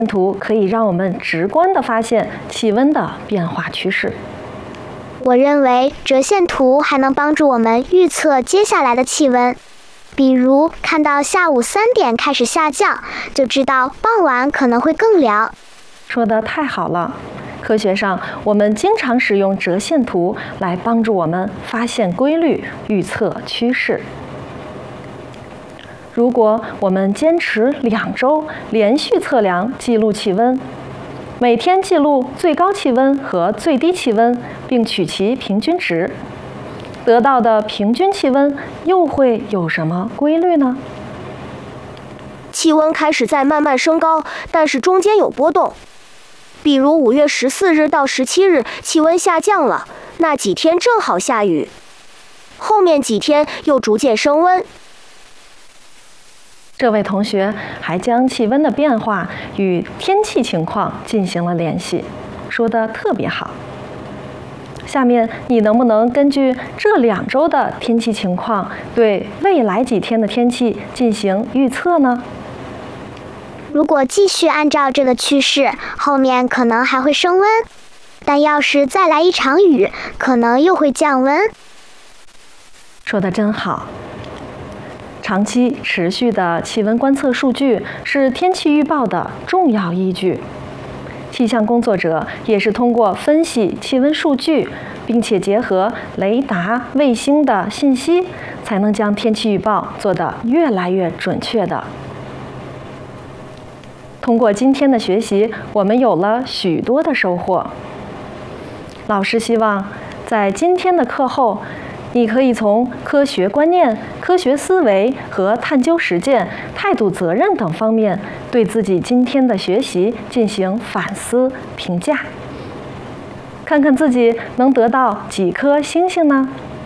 图可以让我们直观地发现气温的变化趋势。 我认为折线图还能帮助我们预测接下来的气温。比如看到下午3点开始下降，就知道傍晚可能会更凉。 说得太好了！科学上，我们经常使用折线图来帮助我们发现规律、预测趋势。如果我们坚持2周连续测量记录气温，每天记录最高气温和最低气温，并取其平均值，得到的平均气温又会有什么规律呢？ 气温开始在慢慢升高，但是中间有波动。比如5月14日到17日，气温下降了，那几天正好下雨。后面几天又逐渐升温。 这位同学还将气温的变化与天气情况进行了联系，说得特别好。下面你能不能根据这2周的天气情况，对未来几天的天气进行预测呢？ 如果继续按照这个趋势，后面可能还会升温，但要是再来一场雨，可能又会降温。 说得真好！长期持续的气温观测数据是天气预报的重要依据。气象工作者也是通过分析气温数据，并且结合雷达、卫星的信息，才能将天气预报做得越来越准确的。通过今天的学习，我们有了许多的收获。老师希望在今天的课后，你可以从科学观念、科学思维和探究实践、态度责任等方面，对自己今天的学习进行反思评价，看看自己能得到几颗星星呢？